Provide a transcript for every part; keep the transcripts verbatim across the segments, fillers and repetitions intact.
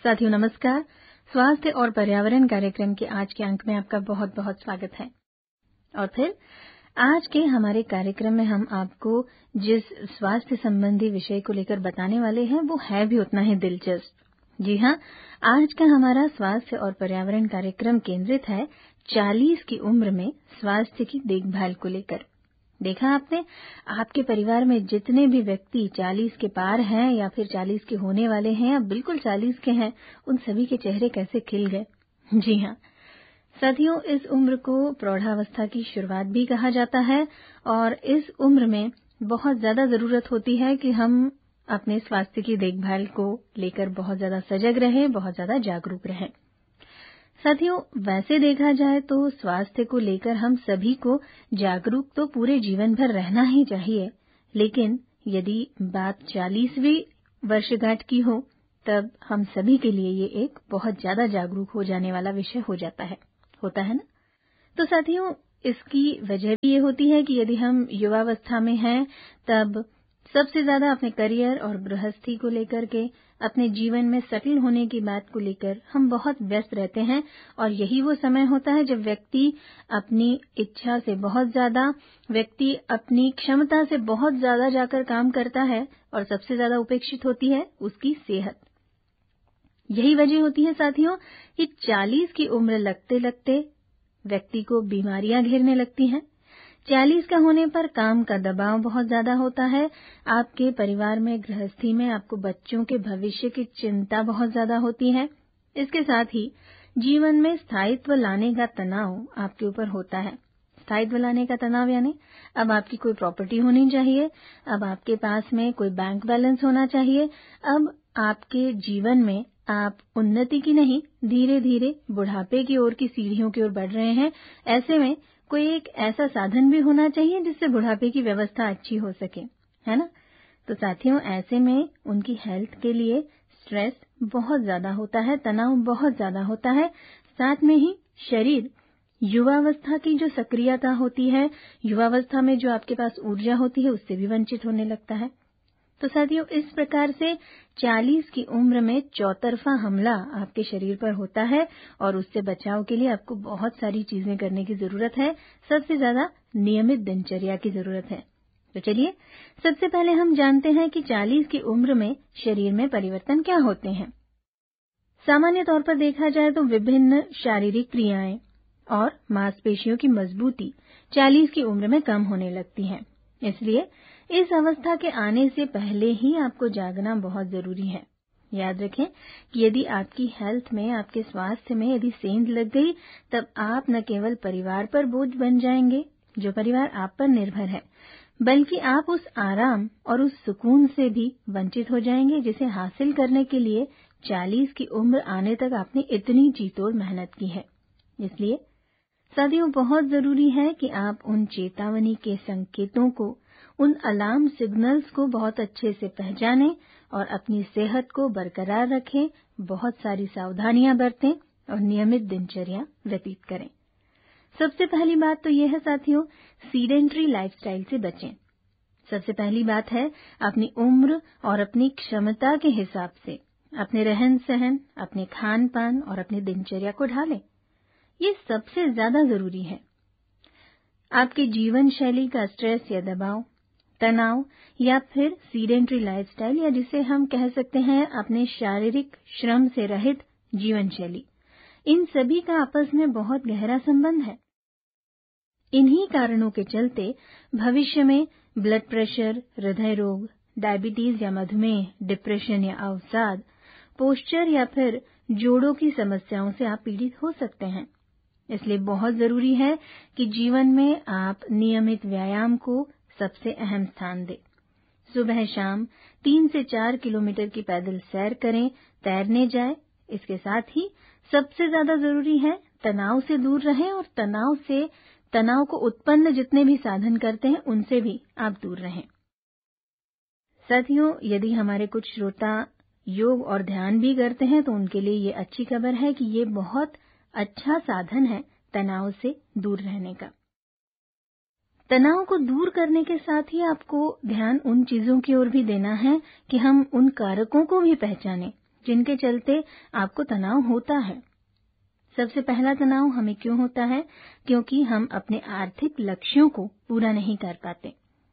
साथियों नमस्कार। स्वास्थ्य और पर्यावरण कार्यक्रम के आज के अंक में आपका बहुत बहुत स्वागत है। और फिर आज के हमारे कार्यक्रम में हम आपको जिस स्वास्थ्य संबंधी विषय को लेकर बताने वाले हैं वो है भी उतना ही दिलचस्प। जी हाँ, आज का हमारा स्वास्थ्य और पर्यावरण कार्यक्रम केंद्रित है चालीस की उम्र में स्वास्थ्य की देखभाल को लेकर। देखा आपने, आपके परिवार में जितने भी व्यक्ति चालीस के पार हैं या फिर चालीस के होने वाले हैं या बिल्कुल चालीस के हैं, उन सभी के चेहरे कैसे खिल गए। जी हाँ साथियों, इस उम्र को प्रौढ़ावस्था की शुरुआत भी कहा जाता है और इस उम्र में बहुत ज्यादा जरूरत होती है कि हम अपने स्वास्थ्य की देखभाल को लेकर बहुत ज्यादा सजग रहें, बहुत ज्यादा जागरूक रहें। साथियों, वैसे देखा जाए तो स्वास्थ्य को लेकर हम सभी को जागरूक तो पूरे जीवन भर रहना ही चाहिए, लेकिन यदि बात चालीसवीं वर्षगांठ की हो तब हम सभी के लिए ये एक बहुत ज्यादा जागरूक हो जाने वाला विषय हो जाता है, होता है ना। तो साथियों, इसकी वजह भी ये होती है कि यदि हम युवावस्था में हैं तब सबसे ज्यादा अपने करियर और गृहस्थी को लेकर के, अपने जीवन में सेटल होने की बात को लेकर हम बहुत व्यस्त रहते हैं और यही वो समय होता है जब व्यक्ति अपनी इच्छा से बहुत ज्यादा, व्यक्ति अपनी क्षमता से बहुत ज्यादा जाकर काम करता है और सबसे ज्यादा उपेक्षित होती है उसकी सेहत। यही वजह होती है साथियों कि चालीस की उम्र लगते लगते व्यक्ति को बीमारियां घेरने लगती हैं। चालीस का होने पर काम का दबाव बहुत ज्यादा होता है। आपके परिवार में, गृहस्थी में आपको बच्चों के भविष्य की चिंता बहुत ज्यादा होती है। इसके साथ ही जीवन में स्थायित्व लाने का तनाव आपके ऊपर होता है। स्थायित्व लाने का तनाव यानी अब आपकी कोई प्रॉपर्टी होनी चाहिए, अब आपके पास में कोई बैंक बैलेंस होना चाहिए, अब आपके जीवन में आप उन्नति की नहीं, धीरे धीरे बुढ़ापे की ओर की सीढ़ियों की ओर बढ़ रहे हैं। ऐसे में कोई एक ऐसा साधन भी होना चाहिए जिससे बुढ़ापे की व्यवस्था अच्छी हो सके, है ना। तो साथियों, ऐसे में उनकी हेल्थ के लिए स्ट्रेस बहुत ज्यादा होता है, तनाव बहुत ज्यादा होता है। साथ में ही शरीर, युवावस्था की जो सक्रियता होती है, युवावस्था में जो आपके पास ऊर्जा होती है, उससे भी वंचित होने लगता है। तो साथियों, इस प्रकार से चालीस की उम्र में चौतरफा हमला आपके शरीर पर होता है और उससे बचाव के लिए आपको बहुत सारी चीजें करने की जरूरत है। सबसे ज्यादा नियमित दिनचर्या की जरूरत है। तो चलिए, सबसे पहले हम जानते हैं कि चालीस की उम्र में शरीर में परिवर्तन क्या होते हैं। सामान्य तौर पर देखा जाए तो विभिन्न शारीरिक क्रियाएं और मांसपेशियों की मजबूती चालीस की उम्र में कम होने लगती है। इसलिए इस अवस्था के आने से पहले ही आपको जागना बहुत जरूरी है। याद रखें कि यदि आपकी हेल्थ में, आपके स्वास्थ्य में यदि सेंध लग गई तब आप न केवल परिवार पर बोझ बन जाएंगे, जो परिवार आप पर निर्भर है, बल्कि आप उस आराम और उस सुकून से भी वंचित हो जाएंगे जिसे हासिल करने के लिए चालीस की उम्र आने तक आपने इतनी जीतोड़ मेहनत की है। इसलिए साथियों, बहुत जरूरी है कि आप उन चेतावनी के संकेतों को, उन अलार्म सिग्नल्स को बहुत अच्छे से पहचानें और अपनी सेहत को बरकरार रखें, बहुत सारी सावधानियां बरतें और नियमित दिनचर्या व्यतीत करें। सबसे पहली बात तो यह है साथियों, सीडेंट्री लाइफस्टाइल से बचें। सबसे पहली बात है अपनी उम्र और अपनी क्षमता के हिसाब से अपने रहन सहन, अपने खान पान और अपनी दिनचर्या को ढालें। ये सबसे ज्यादा जरूरी है। आपके जीवन शैली का स्ट्रेस या दबाव, तनाव या फिर सीडेंट्री लाइफस्टाइल, या जिसे हम कह सकते हैं अपने शारीरिक श्रम से रहित जीवन शैली, इन सभी का आपस में बहुत गहरा संबंध है। इन्हीं कारणों के चलते भविष्य में ब्लड प्रेशर, हृदय रोग, डायबिटीज या मधुमेह, डिप्रेशन या अवसाद, पोस्चर या फिर जोड़ों की समस्याओं से आप पीड़ित हो सकते हैं। इसलिए बहुत जरूरी है कि जीवन में आप नियमित व्यायाम को सबसे अहम स्थान दें। सुबह शाम तीन से चार किलोमीटर की पैदल सैर करें, तैरने जाएं। इसके साथ ही सबसे ज्यादा जरूरी है तनाव से दूर रहें और तनाव से तनाव को उत्पन्न जितने भी साधन करते हैं उनसे भी आप दूर रहें। साथियों, यदि हमारे कुछ श्रोता योग और ध्यान भी करते हैं तो उनके लिए ये अच्छी खबर है कि ये बहुत अच्छा साधन है तनाव से दूर रहने का। तनाव को दूर करने के साथ ही आपको ध्यान उन चीजों की ओर भी देना है कि हम उन कारकों को भी पहचानें जिनके चलते आपको तनाव होता है। सबसे पहला तनाव हमें क्यों होता है? क्योंकि हम अपने आर्थिक लक्ष्यों को पूरा नहीं कर पाते।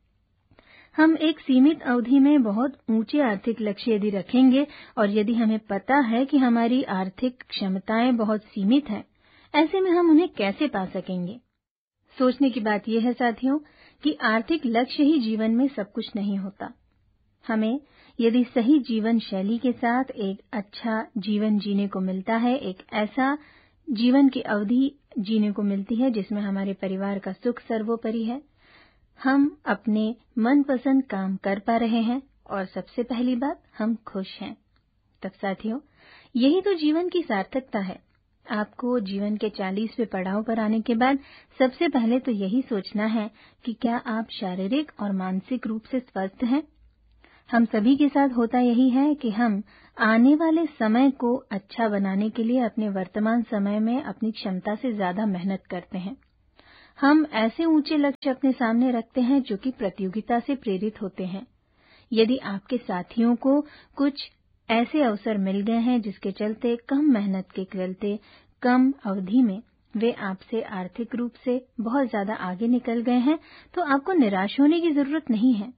हम एक सीमित अवधि में बहुत ऊंचे आर्थिक लक्ष्य यदि रखेंगे और यदि हमें पता है कि हमारी आर्थिक क्षमताएं बहुत सीमित हैं, ऐसे में हम उन्हें कैसे पा सकेंगे? सोचने की बात यह है साथियों कि आर्थिक लक्ष्य ही जीवन में सब कुछ नहीं होता। हमें यदि सही जीवन शैली के साथ एक अच्छा जीवन जीने को मिलता है, एक ऐसा जीवन की अवधि जीने को मिलती है जिसमें हमारे परिवार का सुख सर्वोपरि है, हम अपने मनपसंद काम कर पा रहे हैं और सबसे पहली बात हम खुश हैं, तब साथियों यही तो जीवन की सार्थकता है। आपको जीवन के चालीसवें पड़ाव पर आने के बाद सबसे पहले तो यही सोचना है कि क्या आप शारीरिक और मानसिक रूप से स्वस्थ हैं। हम सभी के साथ होता यही है कि हम आने वाले समय को अच्छा बनाने के लिए अपने वर्तमान समय में अपनी क्षमता से ज्यादा मेहनत करते हैं। हम ऐसे ऊंचे लक्ष्य अपने सामने रखते हैं जो कि प्रतियोगिता से प्रेरित होते हैं। यदि आपके साथियों को कुछ ऐसे अवसर मिल गए हैं जिसके चलते कम मेहनत के चलते कम अवधि में वे आपसे आर्थिक रूप से बहुत ज्यादा आगे निकल गए हैं, तो आपको निराश होने की जरूरत नहीं है।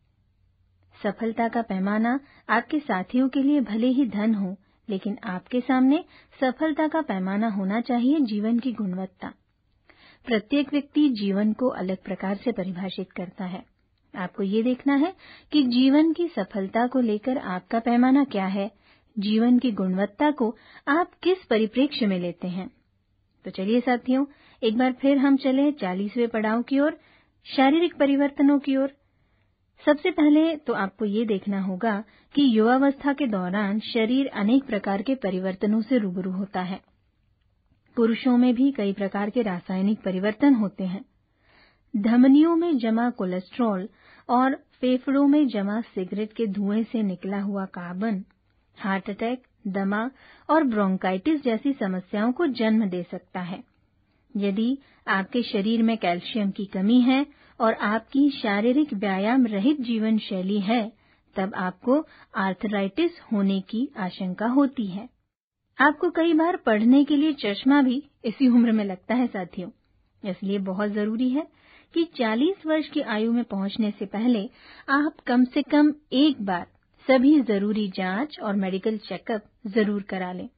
सफलता का पैमाना आपके साथियों के लिए भले ही धन हो, लेकिन आपके सामने सफलता का पैमाना होना चाहिए जीवन की गुणवत्ता। प्रत्येक व्यक्ति जीवन को अलग प्रकार से परिभाषित करता है। आपको ये देखना है कि जीवन की सफलता को लेकर आपका पैमाना क्या है, जीवन की गुणवत्ता को आप किस परिप्रेक्ष्य में लेते हैं। तो चलिए साथियों, एक बार फिर हम चले चालीसवें पड़ाव की ओर, शारीरिक परिवर्तनों की ओर। सबसे पहले तो आपको ये देखना होगा कि युवावस्था के दौरान शरीर अनेक प्रकार के परिवर्तनों से रूबरू होता है। पुरुषों में भी कई प्रकार के रासायनिक परिवर्तन होते हैं। धमनियों में जमा कोलेस्ट्रॉल और फेफड़ों में जमा सिगरेट के धुएं से निकला हुआ कार्बन हार्ट अटैक, दमा और ब्रोंकाइटिस जैसी समस्याओं को जन्म दे सकता है। यदि आपके शरीर में कैल्शियम की कमी है और आपकी शारीरिक व्यायाम रहित जीवन शैली है, तब आपको आर्थराइटिस होने की आशंका होती है। आपको कई बार पढ़ने के लिए चश्मा भी इसी उम्र में लगता है साथियों। इसलिए बहुत जरूरी है कि चालीस वर्ष की आयु में पहुंचने से पहले आप कम से कम एक बार सभी जरूरी जांच और मेडिकल चेकअप जरूर करा लें।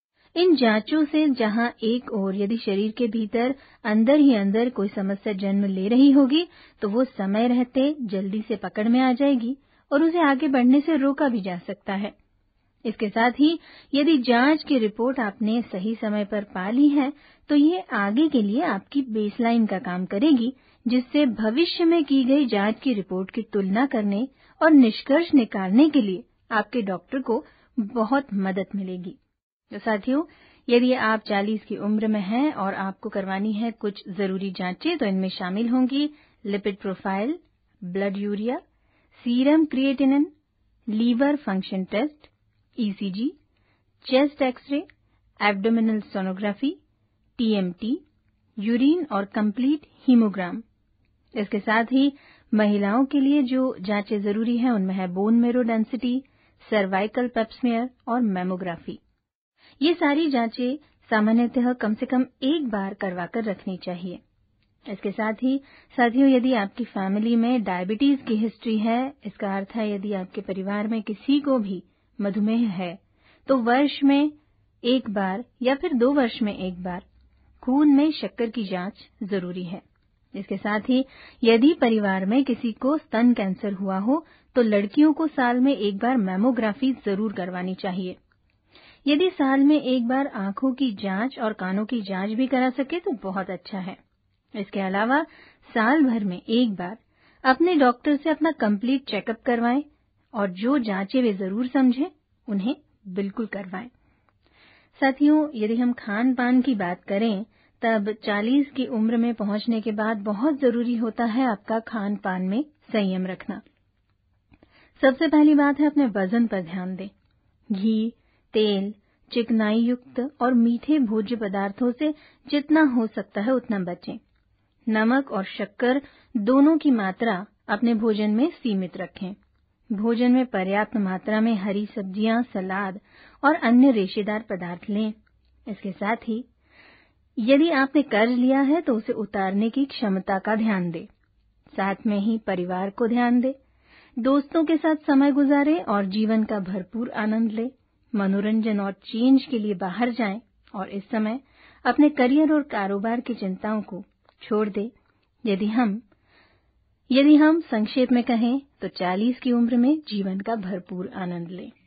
इन जांचों से जहां एक ओर यदि शरीर के भीतर अंदर ही अंदर कोई समस्या जन्म ले रही होगी, तो वो समय रहते जल्दी से पकड़ में आ जाएगी और उसे आगे बढ़ने से रोका भी जा सकता है। इसके साथ ही यदि जांच की रिपोर्ट आपने सही समय पर पा ली है, तो ये आगे के लिए आपकी बेसलाइन का काम करेगी, जिससे भविष्य में की गई जांच की रिपोर्ट की तुलना करने और निष्कर्ष निकालने के लिए आपके डॉक्टर को बहुत मदद मिलेगी। तो साथियों, यदि आप चालीस की उम्र में हैं और आपको करवानी है कुछ जरूरी जांचें, तो इनमें शामिल होंगी lipid profile, blood urea, serum creatinine, liver function test, ECG, chest x ray, abdominal sonography, TMT, urine और कंप्लीट हीमोग्राम। इसके साथ ही महिलाओं के लिए जो जांचें जरूरी हैं उनमें है bone marrow density, cervical Pap smear और मैमोग्राफी। ये सारी जांचें सामान्यतः कम से कम एक बार करवाकर रखनी चाहिए। इसके साथ ही साथियों, यदि आपकी फैमिली में डायबिटीज की हिस्ट्री है, इसका अर्थ है यदि आपके परिवार में किसी को भी मधुमेह है, तो वर्ष में एक बार या फिर दो वर्ष में एक बार खून में शक्कर की जांच जरूरी है। इसके साथ ही यदि परिवार में किसी को स्तन कैंसर हुआ हो, तो लड़कियों को साल में एक बार मैमोग्राफी जरूर करवानी चाहिए। यदि साल में एक बार आंखों की जांच और कानों की जांच भी करा सके तो बहुत अच्छा है। इसके अलावा साल भर में एक बार अपने डॉक्टर से अपना कंप्लीट चेकअप करवाएं और जो जांचें वे जरूर समझें उन्हें बिल्कुल करवाएं। साथियों, यदि हम खान पान की बात करें, तब चालीस की उम्र में पहुंचने के बाद बहुत जरूरी होता है आपका खान पान में संयम रखना। सबसे पहली बात है अपने वजन पर ध्यान दें। घी, तेल, चिकनाई युक्त और मीठे भोज्य पदार्थों से जितना हो सकता है उतना बचें। नमक और शक्कर दोनों की मात्रा अपने भोजन में सीमित रखें। भोजन में पर्याप्त मात्रा में हरी सब्जियां, सलाद और अन्य रेशेदार पदार्थ लें। इसके साथ ही यदि आपने कर्ज लिया है तो उसे उतारने की क्षमता का ध्यान दें। साथ में ही परिवार को ध्यान दें, दोस्तों के साथ समय गुजारें और जीवन का भरपूर आनंद लें। मनोरंजन और चेंज के लिए बाहर जाएं और इस समय अपने करियर और कारोबार की चिंताओं को छोड़ दें। यदि हम यदि हम संक्षेप में कहें तो चालीस की उम्र में जीवन का भरपूर आनंद लें।